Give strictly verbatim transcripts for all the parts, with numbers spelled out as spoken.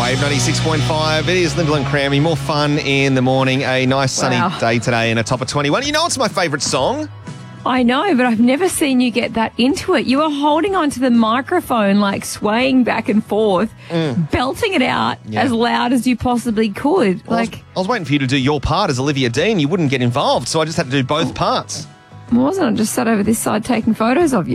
Wave ninety-six point five. It is Lyndall and Crammy. More fun in the morning. A nice sunny Wow. day today and a top of twenty-one. You know it's my favourite song? I know, but I've never seen you get that into it. You were holding onto the microphone, like swaying back and forth, belting it out Yeah. as loud as you possibly could. Well, I, was, like, I was waiting for you to do your part as Olivia Dean. You wouldn't get involved, so I just had to do both parts. wasn't I just sat over this side taking photos of you?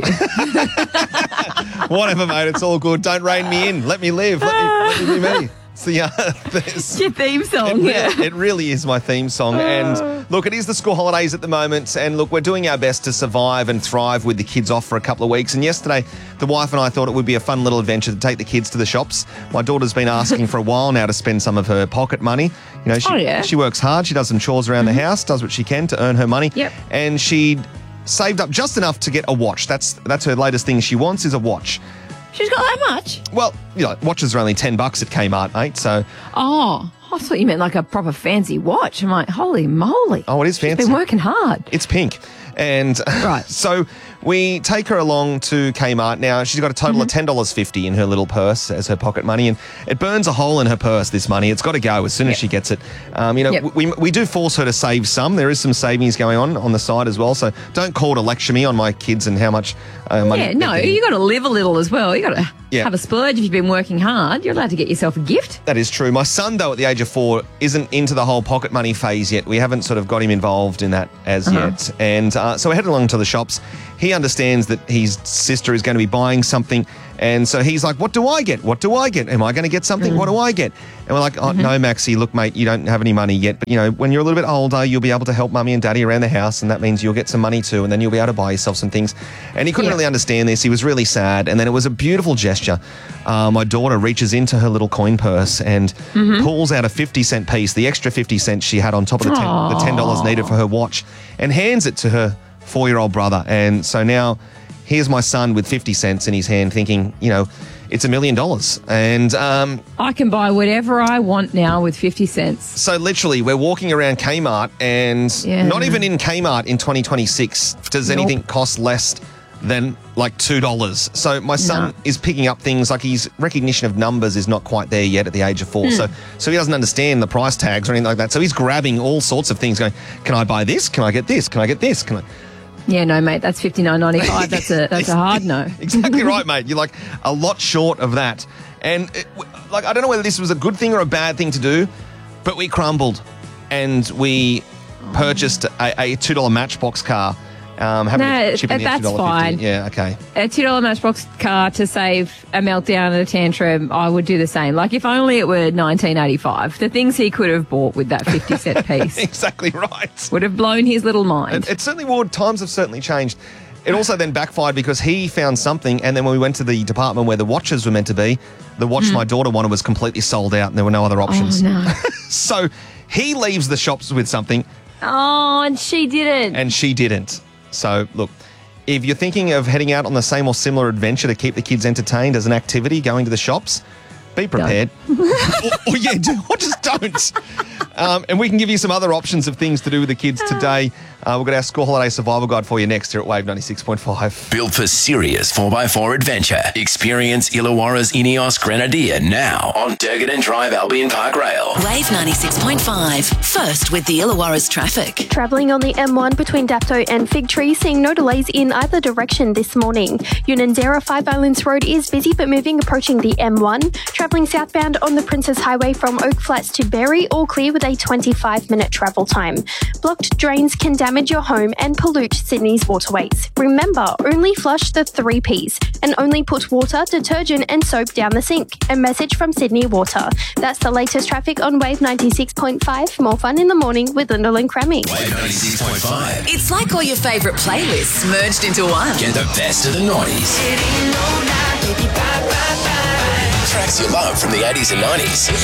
Whatever, mate. It's all good. Don't rein me in. Let me live. Let me, let me be me. It's the, uh, It's your theme It song, really, yeah. it really is my theme song. And look, it is the school holidays at the moment. And look, we're doing our best to survive and thrive with the kids off for a couple of weeks. And yesterday, the wife and I thought it would be a fun little adventure to take the kids to the shops. My daughter's been asking for a while now to spend some of her pocket money. You know, she, Oh, yeah. she works hard. She does some chores around the house, does what she can to earn her money. Yep. And she saved up just enough to get a watch. That's that's her latest thing she wants is a watch. She's got that much? Well, you know, watches are only ten bucks at Kmart, mate. So, Oh, I thought you meant like a proper fancy watch. I'm like, holy moly. oh, it is She's fancy. been working hard. It's pink. And Right. so we take her along to Kmart. Now, she's got a total of ten dollars fifty in her little purse as her pocket money, and it burns a hole in her purse, this money. It's got to go as soon as Yep. she gets it. Um, you know, Yep. we, we do force her to save some. There is some savings going on on the side as well, so don't call to lecture me on my kids and how much uh, money... Yeah, no, they're getting. you got to live a little as well. You got to Yeah. have a splurge if you've been working hard. You're allowed to get yourself a gift. That is true. My son, though, at the age of four, isn't into the whole pocket money phase yet. We haven't sort of got him involved in that as Uh-huh. yet. And uh, so we're heading along to the shops. He understands that his sister is going to be buying something. And so he's like, what do I get? What do I get? Am I going to get something? Mm. What do I get? And we're like, oh, Mm-hmm. no, Maxie, look, mate, you don't have any money yet. But, you know, when you're a little bit older, you'll be able to help mummy and daddy around the house. And that means you'll get some money too. And then you'll be able to buy yourself some things. And he couldn't Yeah. really understand this. He was really sad. And then it was a beautiful gesture. Uh, my daughter reaches into her little coin purse and Mm-hmm. pulls out a fifty cent piece, the extra fifty cents she had on top of the, ten, the ten dollars needed for her watch, and hands it to her four-year-old brother. And so now here's my son with fifty cents in his hand thinking, you know, it's a million dollars. And um, I can buy whatever I want now with fifty cents. so literally we're walking around Kmart and Yeah. not even in Kmart in twenty twenty-six does Nope. anything cost less than like two dollars. So my son No. is picking up things like his recognition of numbers is not quite there yet at the age of four. Hmm. So so he doesn't understand the price tags or anything like that. So he's grabbing all sorts of things going, can I buy this? Can I get this? Can I get this? Can I... Yeah, no, mate, that's fifty-nine ninety-five. That's a that's a hard no. Exactly right, mate. You're like a lot short of that. And it, like, I don't know whether this was a good thing or a bad thing to do, but we crumbled and we purchased a, a two dollar Matchbox car. Um, having No, to chip in the that's extra one dollar fifty. fine. Yeah, okay. A two dollar Matchbox car to save a meltdown and a tantrum, I would do the same. Like, if only it were nineteen eighty-five. The things he could have bought with that fifty cent piece Exactly right. would have blown his little mind. It, it certainly would. Times have certainly changed. It also then backfired because he found something, and then when we went to the department where the watches were meant to be, the watch my daughter wanted was completely sold out and there were no other options. Hmm. Oh, no. So he leaves the shops with something Oh, and she didn't. and she didn't. So, look, if you're thinking of heading out on the same or similar adventure to keep the kids entertained as an activity, going to the shops, be prepared. or, or, yeah, do, or just don't. Um, and we can give you some other options of things to do with the kids today. Uh, we've got our school holiday survival guide for you next here at Wave ninety-six point five. Built for serious four by four adventure. Experience Illawarra's Ineos Grenadier now on Durgan Drive Albion Park Rail. Wave ninety-six point five. First with the Illawarra's traffic. Travelling on the M one between Dapto and Fig Tree, seeing no delays in either direction this morning. Unanzera Five Islands Road is busy but moving, approaching the M one. Travelling southbound on the Princess Highway from Oak Flats to Berry, all clear with a twenty-five minute travel time. Blocked drains can damage your home and pollute Sydney's waterways. Remember, only flush the three Ps and only put water, detergent and soap down the sink. A message from Sydney Water. That's the latest traffic on Wave ninety-six point five. More fun in the morning with Lyndall and Crammy. Wave ninety-six point five. It's like all your favourite playlists merged into one. Get the best of the noughties. Tracks you love from the eighties and nineties.